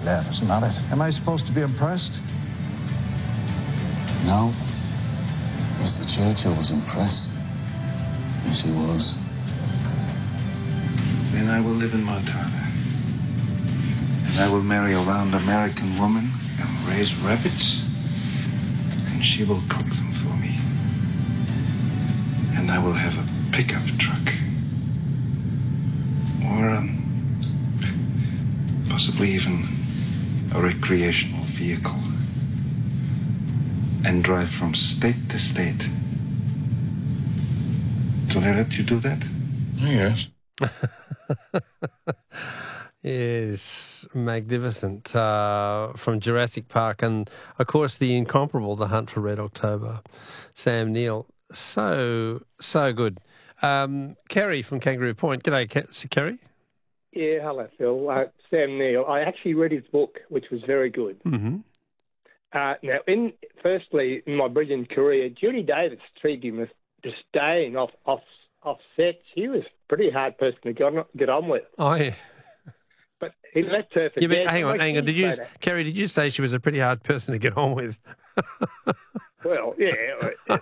Lev, isn't that it? Am I supposed to be impressed? No. Mr. Churchill was impressed. Yes, he was. Then I will live in Montana. And I will marry a round American woman and raise rabbits. And she will cook them for me. And I will have a pickup truck. Or possibly even a recreational vehicle. And drive from state to state. Do they let you do that? Yes. Yes, magnificent. From Jurassic Park and, of course, the incomparable The Hunt for Red October. Sam Neill. So good. Kerry from Kangaroo Point. G'day, Kerry. Yeah, hello, Phil. Sam Neill. I actually read his book, which was very good. Mm-hmm. Now, firstly, in my brilliant career, Judy Davis treated him with disdain off set. She was a pretty hard person to get on with. Oh, yeah. But he left her for dead. Hang on. Kerry, did you say she was a pretty hard person to get on with? Well, yeah.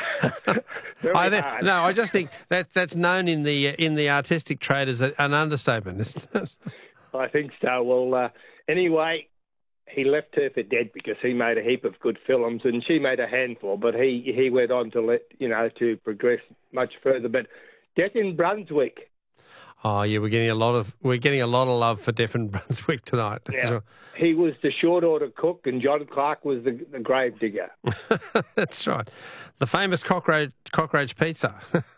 I just think that's known in the artistic trade as an understatement, isn't it? I think so. Well, anyway, he left her for dead because he made a heap of good films and she made a handful. But he went on to progress much further. But Death in Brunswick. Oh yeah, we're getting a lot of love for Death in Brunswick tonight. Yeah. He was the short order cook, and John Clark was the grave digger. That's right, the famous cockroach pizza.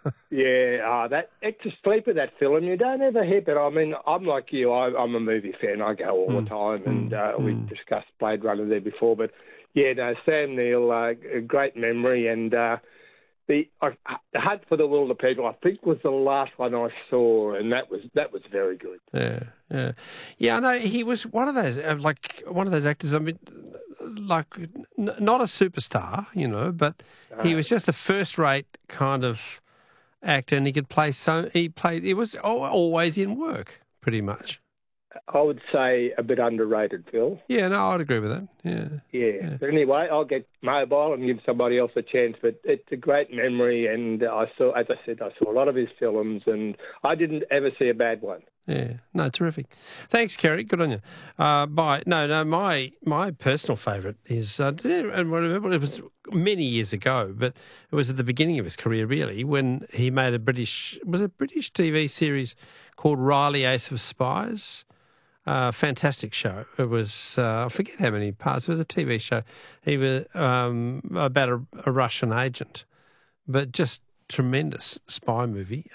Yeah, it's a sleeper, that film. You don't ever hear, but I mean, I'm like you. I'm a movie fan. I go all the time, and we discussed Blade Runner there before. But yeah, no, Sam Neill, a great memory, and. The Hunt for the Wilder People, I think, was the last one I saw, and that was very good. Yeah. I know he was one of those actors. I mean, like not a superstar, but he was just a first-rate kind of actor, and he could play. He was always in work, pretty much. I would say a bit underrated, Phil. Yeah, no, I'd agree with that. Yeah. But anyway, I'll get mobile and give somebody else a chance. But it's a great memory, and I saw a lot of his films, and I didn't ever see a bad one. Yeah, no, terrific. Thanks, Kerry. Good on you. Bye. No, my personal favourite is, and I remember it was many years ago, but it was at the beginning of his career, really, when he made a British TV series called Riley Ace of Spies. Fantastic show. It was, I forget how many parts. It was a TV show. He was about a Russian agent, but just tremendous spy movie.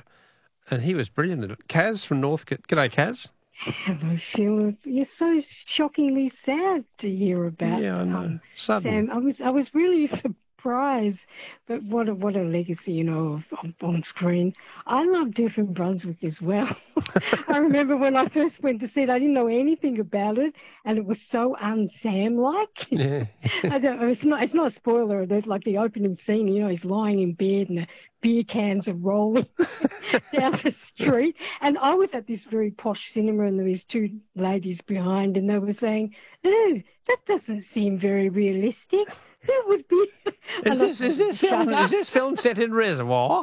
And he was brilliant at it. Kaz from Northcote. G'day, Kaz. Hello, Phil. You're so shockingly sad to hear about. Yeah, I know. Sam, I was really surprised, but what a legacy, on screen. I love Death in Brunswick as well. I remember when I first went to see it, I didn't know anything about it, and it was so un-Sam-like. Yeah. It's not a spoiler. Like the opening scene, he's lying in bed and the beer cans are rolling down the street. And I was at this very posh cinema, and there was two ladies behind, and they were saying, "Oh, that doesn't seem very realistic. Who would be?" Is this film set in Reservoir?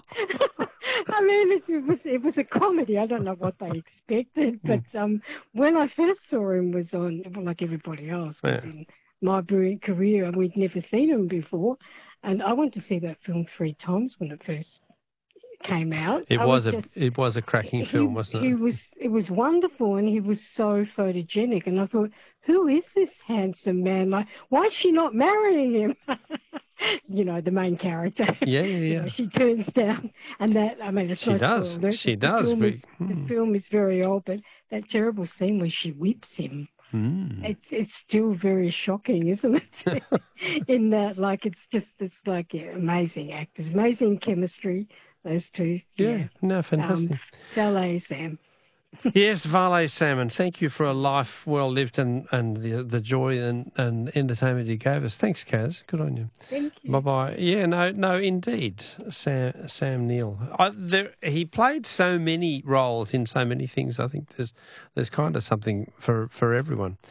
I mean, it was a comedy. I don't know what they expected, but when I first saw him was on, like everybody else, was in my brilliant career, and we'd never seen him before. And I went to see that film 3 times when it first came out. It was a cracking film, wasn't it? It was wonderful, and he was so photogenic. And I thought, who is this handsome man? Like, why is she not marrying him? The main character. Yeah. She turns down, and that, I mean, it's she does. She does. The film is very old, but that terrible scene where she whips him. It's still very shocking, isn't it? In that, it's amazing actors, amazing chemistry. Those two. Yeah. No, fantastic. Valet Sam. Yes, Valet Sam, and thank you for a life well lived and the joy and entertainment you gave us. Thanks, Kaz. Good on you. Thank you. Bye-bye. Yeah, no, indeed. Sam Neill. He played so many roles in so many things. I think there's kind of something for everyone.